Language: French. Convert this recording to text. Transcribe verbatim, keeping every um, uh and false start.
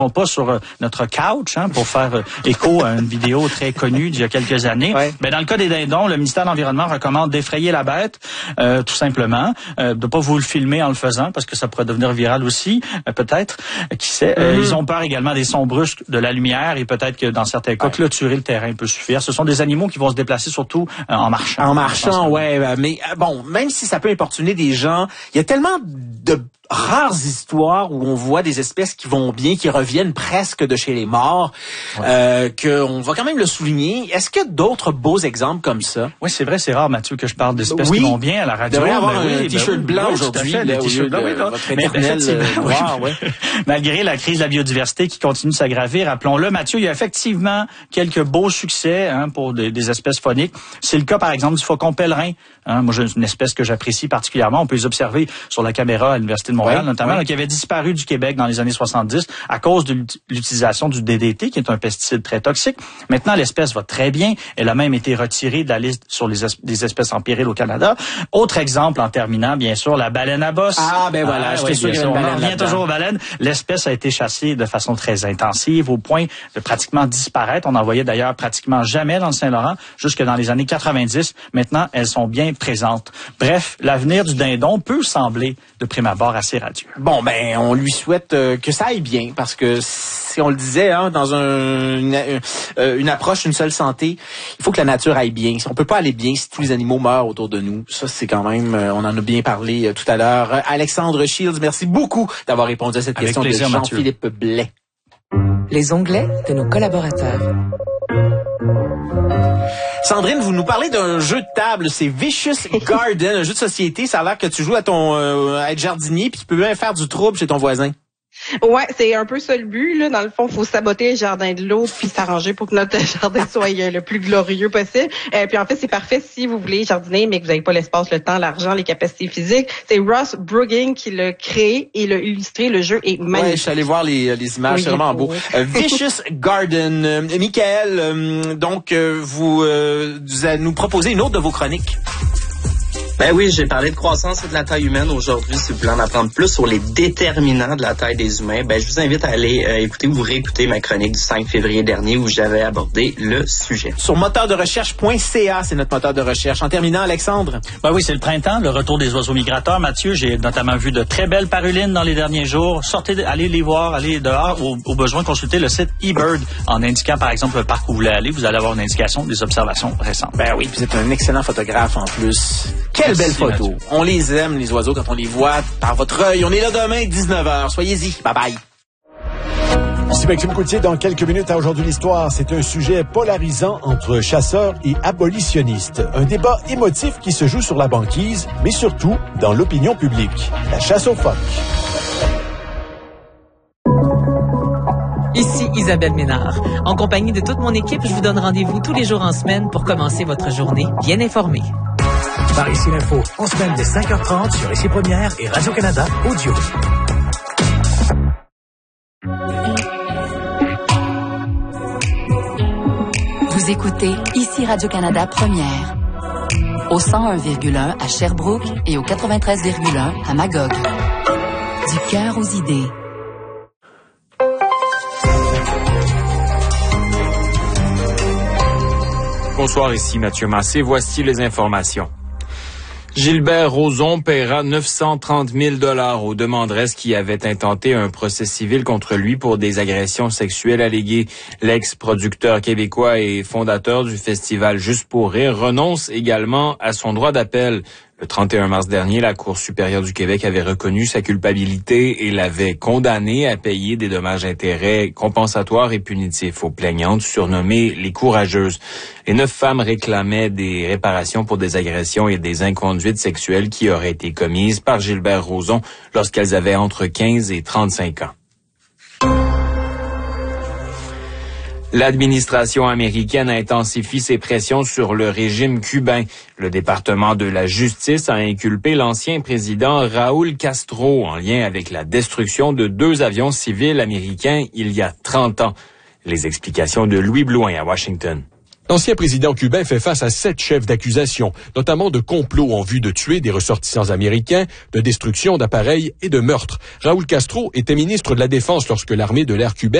pas sur notre couch hein, pour faire euh, écho à une vidéo très connue d'il y a quelques années. Ouais. Ben, dans le cas des dindons, le ministère de l'Environnement recommande d'effrayer la bête, euh, tout simplement, euh, de pas vous le filmer en le faisant parce que ça pourrait devenir viral aussi, euh, peut-être. Euh, qui sait. Euh, mm-hmm. Ils ont peur également des sons brusques, de la lumière et peut-être que dans certains cas, ouais. clôturer le terrain peut suffire. Ce sont des animaux qui vont se déplacer surtout euh, en marchant. En marchant, ouais. Mais bon, même si ça peut importuner des gens, il y a tellement de rares histoires où on voit des espèces qui vont bien, qui reviennent presque de chez les morts, ouais. euh, qu'on va quand même le souligner. Est-ce qu'il y a d'autres beaux exemples comme ça? Oui, c'est vrai, c'est rare, Mathieu, que je parle d'espèces oui. qui vont bien à la radio. Il devrait avoir ben un oui, t-shirt ben blanc oui, aujourd'hui. Fait, là, t-shirt blanc, oui, votre mais éternel noir, ouais. Malgré la crise de la biodiversité qui continue de s'aggraver, rappelons-le, Mathieu, il y a effectivement quelques beaux succès hein, pour des, des espèces fauniques. C'est le cas, par exemple, du faucon pèlerin. Hein, moi, j'ai une espèce que j'apprécie particulièrement. On peut les observer sur la caméra à l'Université de Montréal, ouais, notamment, ouais. qui avait disparu du Québec dans les années soixante-dix à cause de l'utilisation du D D T, qui est un pesticide très toxique. Maintenant, l'espèce va très bien. Elle a même été retirée de la liste sur les es- des espèces en péril au Canada. Autre exemple, en terminant, bien sûr, la baleine à bosse. Ah, ben voilà, ah, j'étais oui, sûr qu'il y avait une baleine. On revient toujours aux baleines. L'espèce a été chassée de façon très intensive, au point de pratiquement disparaître. On n'en voyait d'ailleurs pratiquement jamais dans le Saint-Laurent, jusque dans les années quatre-vingt-dix. Maintenant, elles sont bien présentes. Bref, l'avenir du dindon peut sembler, de prime abord, assez radieux. Bon, ben, on lui souhaite euh, que ça aille bien, parce que si on le disait, hein, dans un, une, euh, une approche, une seule santé, il faut que la nature aille bien. On peut pas aller bien si tous les animaux meurent autour de nous. Ça, c'est quand même, euh, on en a bien parlé euh, tout à l'heure. Euh, Alexandre Shields, merci beaucoup d'avoir répondu à cette Avec question plaisir, de Jean-Philippe Blais. Les onglets de nos collaborateurs. Sandrine, vous nous parlez d'un jeu de table, c'est Vicious Garden, un jeu de société. Ça a l'air que tu joues à ton euh, à être jardinier, puis tu peux même faire du trouble chez ton voisin. Ouais, c'est un peu ça le but, là. Dans le fond, il faut saboter le jardin de l'autre puis s'arranger pour que notre jardin soit le plus glorieux possible. Euh, puis en fait, c'est parfait si vous voulez jardiner, mais que vous n'avez pas l'espace, le temps, l'argent, les capacités physiques. C'est Ross Brugging qui l'a créé et l'a illustré. Le jeu est magnifique. Ouais, je suis allé voir les, les images, oui, c'est vraiment beau. Euh, Vicious Garden. Euh, Michael, euh, donc, euh, vous, euh, vous allez nous proposer une autre de vos chroniques. Ben oui, j'ai parlé de croissance et de la taille humaine aujourd'hui. Si vous voulez en apprendre plus sur les déterminants de la taille des humains, ben je vous invite à aller euh, écouter ou réécouter ma chronique du cinq février dernier où j'avais abordé le sujet. Sur moteur de recherche point c a, c'est notre moteur de recherche. En terminant, Alexandre? Ben oui, c'est le printemps, le retour des oiseaux migrateurs. Mathieu, j'ai notamment vu de très belles parulines dans les derniers jours. Sortez, allez les voir, allez dehors. Au, au besoin, consultez le site eBird en indiquant, par exemple, le parc où vous voulez aller. Vous allez avoir une indication des observations récentes. Ben oui, puis vous êtes un excellent photographe en plus. Quelle belle photo. Mathieu. On les aime, les oiseaux, quand on les voit par votre œil. On est là demain, dix-neuf heures. Soyez-y. Bye bye. Ici Maxime Coutier, dans quelques minutes à Aujourd'hui l'Histoire. C'est un sujet polarisant entre chasseurs et abolitionnistes. Un débat émotif qui se joue sur la banquise, mais surtout dans l'opinion publique. La chasse aux phoques. Ici Isabelle Ménard. En compagnie de toute mon équipe, je vous donne rendez-vous tous les jours en semaine pour commencer votre journée bien informée. Par Ici l'Info, en semaine dès cinq heures trente sur Ici Première et Radio-Canada Audio. Vous écoutez Ici Radio-Canada Première. Au cent un virgule un à Sherbrooke et au quatre-vingt-treize virgule un à Magog. Du cœur aux idées. Bonsoir, ici Mathieu Massé. Voici les informations. Gilbert Rozon paiera neuf cent trente mille dollars aux demanderesses qui avaient intenté un procès civil contre lui pour des agressions sexuelles alléguées. L'ex-producteur québécois et fondateur du festival Juste pour rire renonce également à son droit d'appel. Le trente et un mars dernier, la Cour supérieure du Québec avait reconnu sa culpabilité et l'avait condamné à payer des dommages-intérêts compensatoires et punitifs aux plaignantes surnommées les courageuses. Les neuf femmes réclamaient des réparations pour des agressions et des inconduites sexuelles qui auraient été commises par Gilbert Rozon lorsqu'elles avaient entre quinze et trente-cinq ans. L'administration américaine intensifie ses pressions sur le régime cubain. Le département de la justice a inculpé l'ancien président Raúl Castro en lien avec la destruction de deux avions civils américains il y a trente ans. Les explications de Louis Blouin à Washington. L'ancien président cubain fait face à sept chefs d'accusation, notamment de complot en vue de tuer des ressortissants américains, de destruction d'appareils et de meurtre. Raúl Castro était ministre de la Défense lorsque l'armée de l'air cubaine